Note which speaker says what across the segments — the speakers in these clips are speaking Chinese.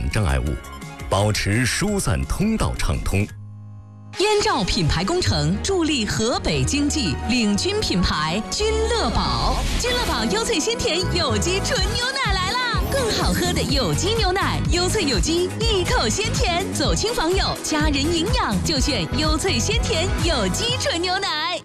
Speaker 1: 障碍物，保持疏散通道畅通。
Speaker 2: 燕赵品牌工程助力河北经济，领军品牌君乐宝。君乐宝优萃鲜甜有机纯牛奶来啦！更好喝的有机牛奶，优萃有机，一口鲜甜。走亲访友，家人营养就选优萃鲜甜有机纯牛奶。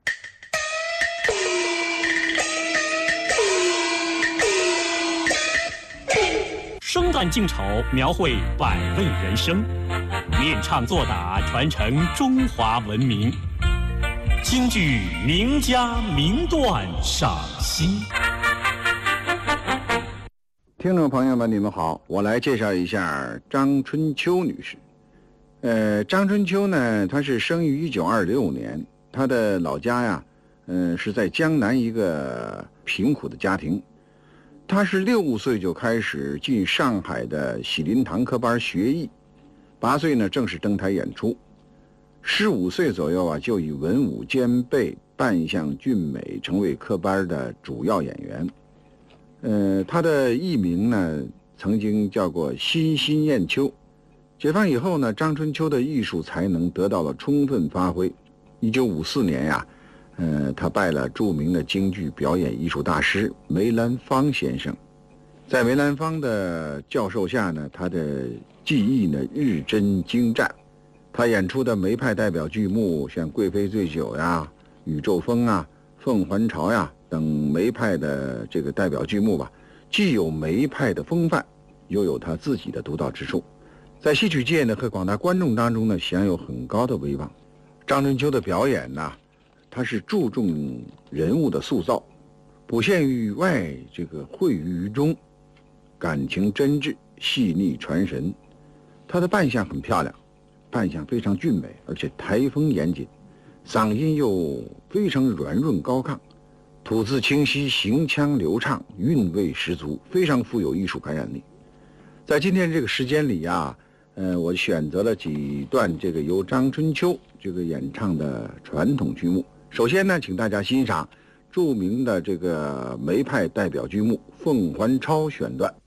Speaker 3: 生旦净丑，描绘百味人生；练唱作打，传承中华文明。京剧名家名段赏析。
Speaker 4: 听众朋友们，你们好，我来介绍一下张春秋女士。张春秋呢，她是生于1926年，她的老家呀，是在江南一个贫苦的家庭。他是6岁就开始进上海的喜林堂科班学艺，8岁呢正式登台演出，15岁左右啊就以文武兼备、扮相俊美成为科班的主要演员。他的艺名呢曾经叫过欣欣燕秋。解放以后呢，张春秋的艺术才能得到了充分发挥。1954年呀，他拜了著名的京剧表演艺术大师梅兰芳先生，在梅兰芳的教授下呢，他的技艺呢日臻精湛。他演出的梅派代表剧目像《贵妃醉酒》呀、《宇宙风》啊、《凤还巢》呀等梅派的这个代表剧目吧，既有梅派的风范，又有他自己的独到之处，在戏曲界呢和广大观众当中呢享有很高的威望。张春秋的表演呢，他是注重人物的塑造，不限于外，这个汇于中，感情真挚，细腻传神。他的扮相很漂亮，扮相非常俊美，而且台风严谨，嗓音又非常软润高亢，吐字清晰，行腔流畅，韵味十足，非常富有艺术感染力。在今天这个时间里啊，我选择了几段这个由张春秋这个演唱的传统剧目。首先呢，请大家欣赏著名的这个梅派代表剧目《凤还巢》选段。